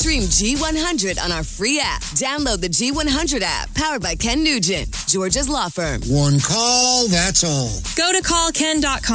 Stream G100 on our free app. Download the G100 app, powered by Ken Nugent, Georgia's law firm. One call, that's all. Go to callken.com